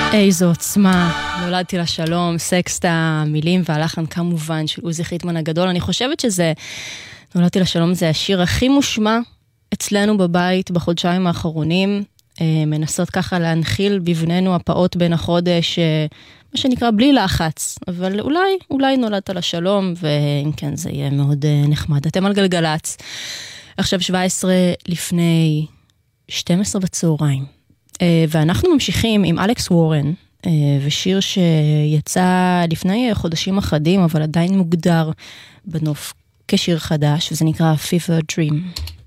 איזו עוצמה, נולדתי לשלום, סקסט המילים והלחן כמובן של עוזי חיטמן הגדול. אני חושבת שזה, נולדתי לשלום זה השיר הכי מושמע אצלנו בבית בחודשיים האחרונים, מנסות ככה להנחיל בבנינו הפעות בין החודש, מה שנקרא בלי לחץ, אבל אולי נולדת לשלום, ואם כן זה יהיה מאוד נחמד. אתם על גלגלץ, עכשיו 17 לפני 12 בצהריים. ואנחנו ממשיכים עם אלכס וורן, ושיר שיצא לפני חודשים אחדים, אבל עדיין מוגדר בנוף כשיר חדש, וזה נקרא Fever Dream.